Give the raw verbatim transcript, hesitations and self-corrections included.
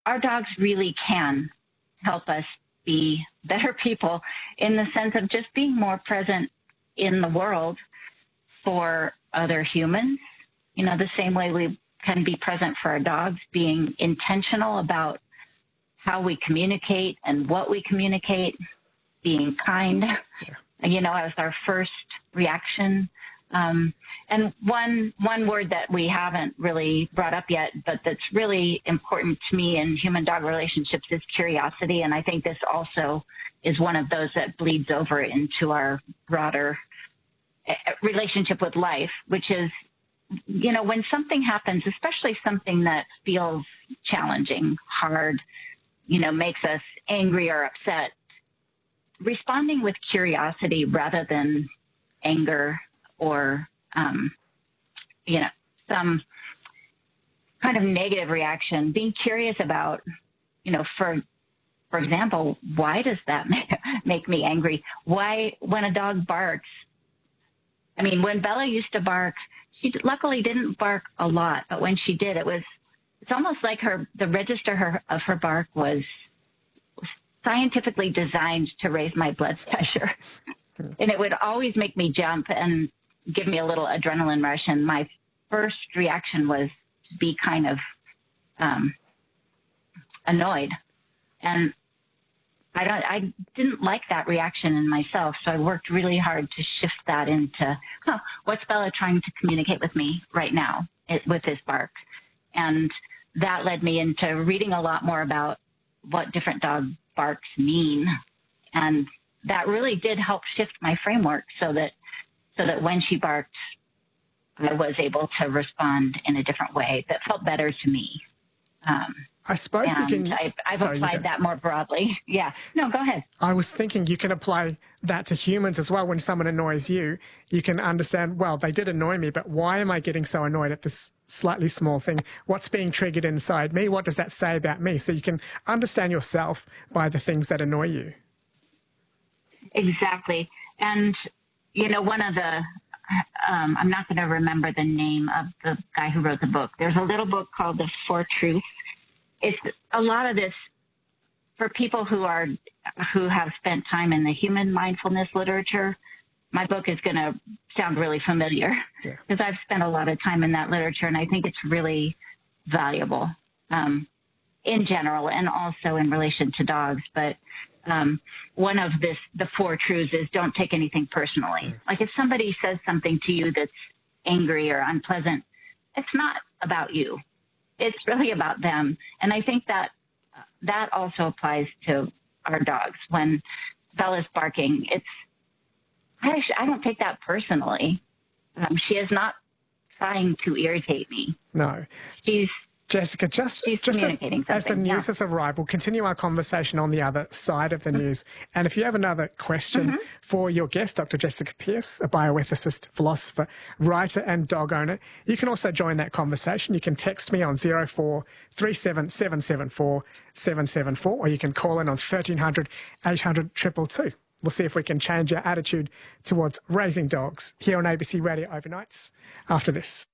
our dogs really can help us be better people in the sense of just being more present in the world for other humans. You know, the same way we can be present for our dogs, being intentional about how we communicate and what we communicate, being kind. Yeah. You know, as our first reaction. Um, and one one word that we haven't really brought up yet, but that's really important to me in human-dog relationships is curiosity. And I think this also is one of those that bleeds over into our broader relationship with life, which is, you know, when something happens, especially something that feels challenging, hard, you know, makes us angry or upset, responding with curiosity rather than anger or, um, you know, some kind of negative reaction, being curious about, you know, for, for example, why does that make, make me angry? Why, when a dog barks, I mean, when Bella used to bark, she luckily didn't bark a lot, but when she did, it was, it's almost like her, the register her, of her bark was scientifically designed to raise my blood pressure. And it would always make me jump and give me a little adrenaline rush. And my first reaction was to be kind of um, annoyed. And I don't, I didn't like that reaction in myself. So I worked really hard to shift that into, huh, what's Bella trying to communicate with me right now it, with his bark? And that led me into reading a lot more about what different dog barks mean. And that really did help shift my framework so that, so that when she barked, I was able to respond in a different way that felt better to me. Um, I suppose you can... I've, I've sorry, applied that more broadly. Yeah. No, go ahead. I was thinking you can apply that to humans as well. When someone annoys you, you can understand, well, they did annoy me, but why am I getting so annoyed at this slightly small thing? What's being triggered inside me? What does that say about me? So you can understand yourself by the things that annoy you. Exactly. And, you know, one of the... Um, I'm not going to remember the name of the guy who wrote the book. There's a little book called The Four Truths. It's a lot of this for people who are who have spent time in the human mindfulness literature. My book is going to sound really familiar because yeah. I've spent a lot of time in that literature, and I think it's really valuable um, in general and also in relation to dogs. But um, one of this, the four truths is don't take anything personally. Like if somebody says something to you that's angry or unpleasant, it's not about you. It's really about them. And I think that that also applies to our dogs. When Bella's barking, it's, I, actually, I don't take that personally. Um, she is not trying to irritate me. No. She's, Jessica, just, she's just as, communicating as the news yeah. has arrived, we'll continue our conversation on the other side of the Mm-hmm. news. And if you have another question mm-hmm. for your guest, Doctor Jessica Pearce, a bioethicist, philosopher, writer and dog owner, you can also join that conversation. You can text me on zero four three seven seven seven four seven seven four, or you can call in on thirteen hundred eight hundred two two two. We'll see if we can change our attitude towards raising dogs here on A B C Radio Overnights after this.